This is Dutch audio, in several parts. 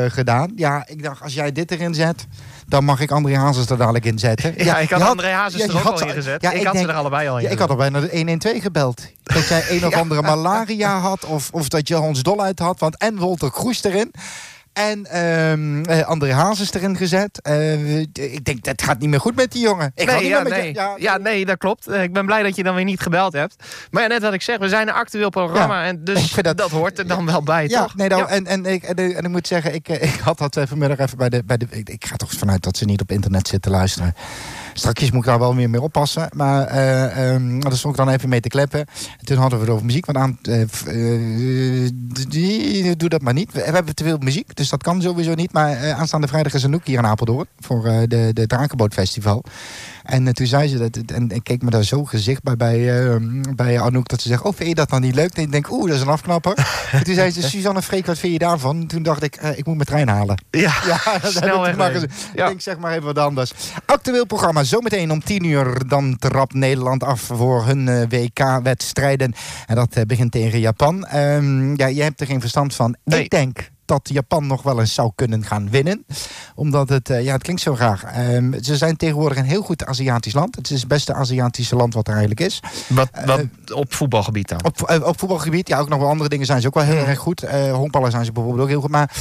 gedaan. Ja, ik dacht, als jij dit erin zet, dan mag ik André Hazes er dadelijk in zetten. Ja, ik had André Hazes er ook al in gezet. Ja, ik had ze er allebei al in ik had al bijna de 112 gebeld. Dat jij een of andere malaria had, of dat je Hans Dolluit had. Want en Wolter Kroes erin. En André Hazes erin gezet. Ik denk, dat gaat niet meer goed met die jongen. Nee, dat klopt. Ik ben blij dat je dan weer niet gebeld hebt. Maar ja, net wat ik zeg, we zijn een actueel programma. En dus dat hoort er dan wel bij, toch? Nee, en ik moet zeggen, ik had dat vanmiddag even bij de... Ik ga toch vanuit dat ze niet op internet zitten luisteren. Straks moet ik daar wel weer mee oppassen. Maar daar stond ik dan even mee te kleppen. En toen hadden we het over muziek. Want doe dat maar niet. We hebben te veel muziek, dus dat kan sowieso niet. Maar aanstaande vrijdag is Anouk hier in Apeldoorn. Voor de Drakenbootfestival. En toen zei ze dat, en ik keek me daar zo gezicht bij Anouk, dat ze zegt, vind je dat dan niet leuk? En ik denk, dat is een afknapper. En toen zei ze, Suzanne Freek, wat vind je daarvan? En toen dacht ik, ik moet mijn trein halen. Ja, dat snel heb ik gemaakt. Ik denk, zeg maar even wat anders. Actueel programma, zometeen om 10:00, dan trapt Nederland af voor hun WK-wedstrijden. En dat begint tegen Japan. Je hebt er geen verstand van. Nee. Ik denk dat Japan nog wel eens zou kunnen gaan winnen. Omdat het klinkt zo graag. Ze zijn tegenwoordig een heel goed Aziatisch land. Het is het beste Aziatische land wat er eigenlijk is. Wat op voetbalgebied dan? Op voetbalgebied, ook nog wel andere dingen zijn ze ook wel heel erg goed. Honkballen zijn ze bijvoorbeeld ook heel goed. Maar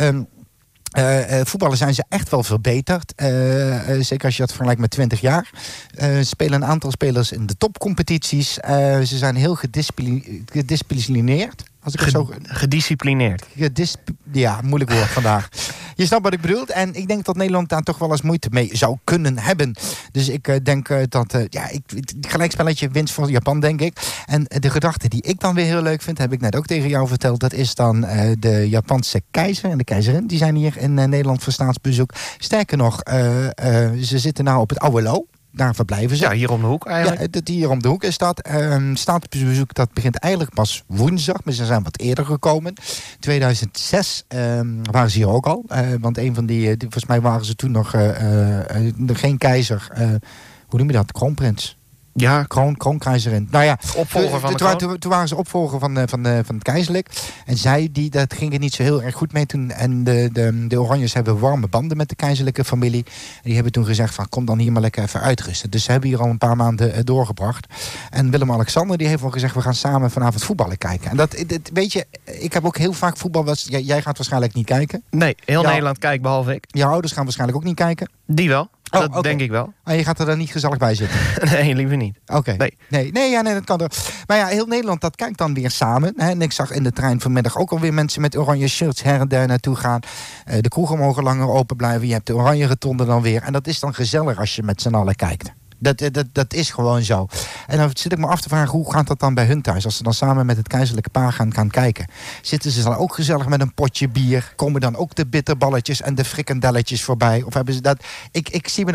voetballen zijn ze echt wel verbeterd. Zeker als je dat vergelijkt met 20 jaar. Spelen een aantal spelers in de topcompetities. Ze zijn heel gedisciplineerd. Gedisciplineerd. Moeilijk woord vandaag. Je snapt wat ik bedoel. En ik denk dat Nederland daar toch wel eens moeite mee zou kunnen hebben. Dus ik denk dat... gelijkspelletje winst voor Japan, denk ik. En de gedachte die ik dan weer heel leuk vind, heb ik net ook tegen jou verteld. Dat is dan de Japanse keizer en de keizerin. Die zijn hier in Nederland voor staatsbezoek. Sterker nog, ze zitten nou op het Oude Lo. Daar verblijven ze. Ja, hier om de hoek eigenlijk. Ja, hier om de hoek is dat. Staatsbezoek, dat begint eigenlijk pas woensdag. Maar ze zijn wat eerder gekomen. 2006 waren ze hier ook al. Want een van die volgens mij waren ze toen nog geen keizer. Hoe noem je dat? Kroonprins. Ja, kroonkeizerin. Nou ja, opvolger van toen waren ze opvolger van het keizerlijk. En dat ging er niet zo heel erg goed mee toen. En de Oranjes hebben warme banden met de keizerlijke familie. En die hebben toen gezegd van, kom dan hier maar lekker even uitrusten. Dus ze hebben hier al een paar maanden doorgebracht. En Willem-Alexander die heeft al gezegd, we gaan samen vanavond voetballen kijken. En dat weet je, ik heb ook heel vaak voetbal. Jij gaat waarschijnlijk niet kijken. Nee, Nederland kijkt behalve ik. Je ouders gaan waarschijnlijk ook niet kijken. Die wel. Dat denk ik wel. En je gaat er dan niet gezellig bij zitten? Nee, liever niet. Oké. Nee, dat kan er. Maar ja, heel Nederland, dat kijkt dan weer samen. Hè? En ik zag in de trein vanmiddag ook alweer mensen met oranje shirts her en der naartoe gaan. De kroegen mogen langer open blijven. Je hebt de oranje rotonde dan weer. En dat is dan gezellig als je met z'n allen kijkt. Dat is gewoon zo. En dan zit ik me af te vragen, hoe gaat dat dan bij hun thuis? Als ze dan samen met het keizerlijke paar gaan kijken. Zitten ze dan ook gezellig met een potje bier? Komen dan ook de bitterballetjes en de frikandelletjes voorbij? Of hebben ze dat... Ik zie me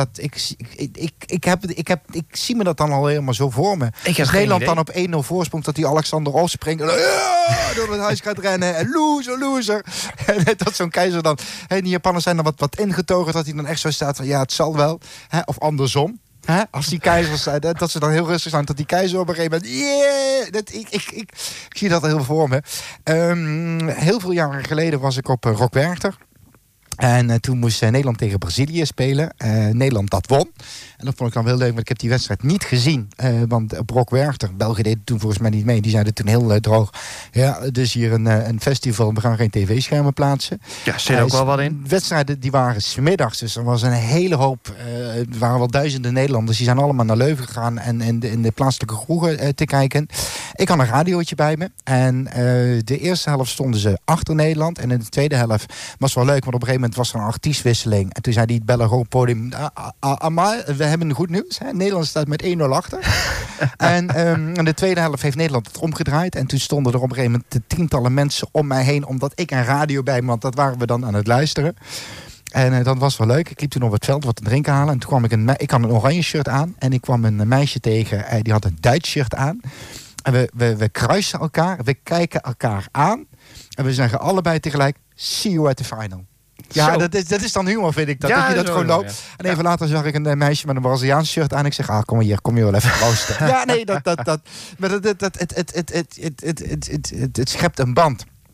ik zie me dat dan al helemaal zo voor me. Als Nederland dan op 1-0 voorsprong, dat die Alexander opspringt en door het huis gaat rennen. En loser. En dat zo'n keizer dan... die Japanners zijn dan wat ingetogen, dat hij dan echt zo staat van, ja, het zal wel. Of andersom. Als die keizers zijn, dat ze dan heel rustig zijn, dat die keizer op een gegeven moment... Ik zie dat heel voor me. Heel veel jaren geleden was ik op Rock Werchter. En toen moest Nederland tegen Brazilië spelen. Nederland dat won. En dat vond ik dan wel leuk, want ik heb die wedstrijd niet gezien. Want op Rock Werchter, België deed toen volgens mij niet mee. Die zeiden toen heel droog. Ja, dus hier een festival, we gaan geen tv-schermen plaatsen. Ja, zit ook wel wat in. Wedstrijden die waren 's middags, dus er was een hele hoop. Er waren wel duizenden Nederlanders. Die zijn allemaal naar Leuven gegaan en in de plaatselijke kroegen te kijken. Ik had een radiootje bij me. En de eerste helft stonden ze achter Nederland. En in de tweede helft was wel leuk, want op een gegeven moment was er een artiestwisseling. En toen zei die beller op het podium, we hebben goed nieuws. Hè? Nederland staat met 1-0 achter. En in de tweede helft heeft Nederland het omgedraaid. En toen stonden er op een gegeven moment tientallen mensen om mij heen, omdat ik een radio bij me had. Dat waren we dan aan het luisteren. En dat was wel leuk. Ik liep toen op het veld wat te drinken halen. En toen kwam ik had een oranje shirt aan. En ik kwam een meisje tegen, die had een Duits shirt aan. En we kruisen elkaar. We kijken elkaar aan. En we zeggen allebei tegelijk, see you at the final. Ja, dat is dan humor, vind ik. Dat je dat gewoon loopt. Ja. En even later zag ik een meisje met een Braziliaans shirt aan. Ik zeg, kom hier wel even proosten. Ja, nee, maar het schept een band.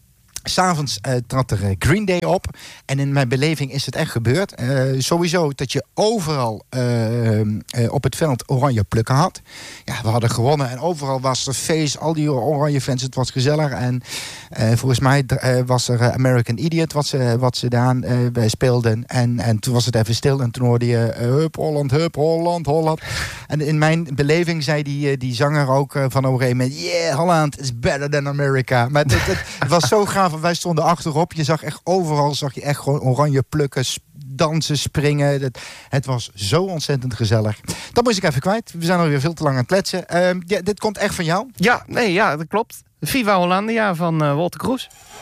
s'avonds trad er Green Day op. En in mijn beleving is het echt gebeurd. Sowieso dat je overal op het veld oranje plukken had. Ja, we hadden gewonnen en overal was er feest. Al die oranje fans, het was gezellig. En volgens mij was er American Idiot wat ze daar speelden. En toen was het even stil en toen hoorde je hup Holland, Holland. En in mijn beleving zei die zanger ook van op een gegeven moment, yeah, Holland is better than America. Maar het was zo gaaf. Wij stonden achterop. Je zag echt overal echt gewoon oranje plukken, dansen, springen. Het was zo ontzettend gezellig. Dat moest ik even kwijt. We zijn alweer veel te lang aan het kletsen. Dit komt echt van jou? Ja, dat klopt. Viva Hollandia van Wolter Kroes.